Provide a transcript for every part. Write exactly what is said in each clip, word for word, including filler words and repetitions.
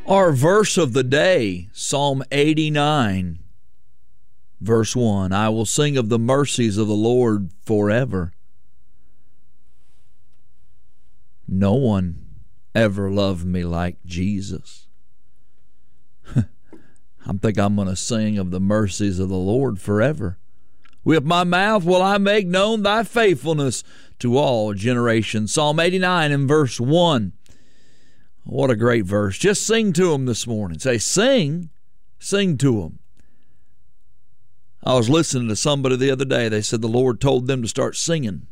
Our verse of the day, Psalm eighty-nine, verse one. I will sing of the mercies of the Lord forever. No one ever loved me like Jesus. I think I'm going to sing of the mercies of the Lord forever. With my mouth will I make known thy faithfulness to all generations. Psalm eighty-nine and verse one. What a great verse. Just sing to him this morning. Say, sing, sing to him. I was listening to somebody the other day. They said the Lord told them to start singing.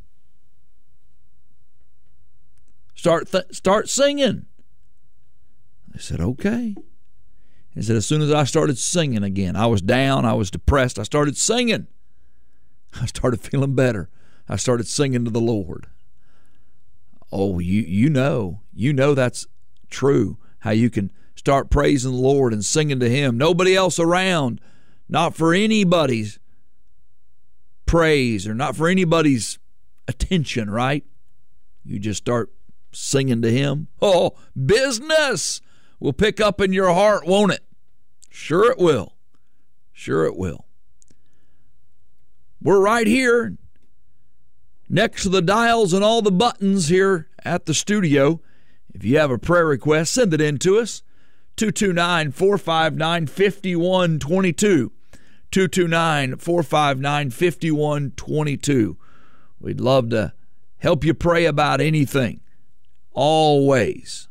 Start th- start singing. I said, okay. He said, as soon as I started singing again, I was down, I was depressed, I started singing. I started feeling better. I started singing to the Lord. Oh, you you know, you know that's true, how you can start praising the Lord and singing to Him. Nobody else around, not for anybody's praise or not for anybody's attention, right? You just start singing to Him. Oh, business will pick up in your heart, won't it? Sure it will. Sure it will. We're right here next to the dials and all the buttons here at the studio. If you have a prayer request, send it in to us. two two nine, four five nine, five one two two. two two nine, four five nine, five one two two. We'd love to help you pray about anything. Always.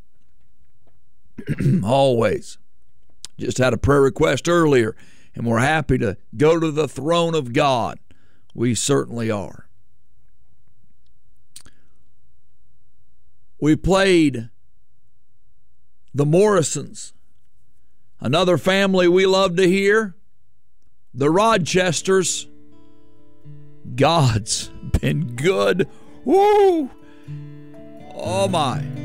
Always. Just had a prayer request earlier, and we're happy to go to the throne of God. We certainly are. We played the Morrisons, another family we love to hear, the Rochesters. God's been good. Woo! Oh my.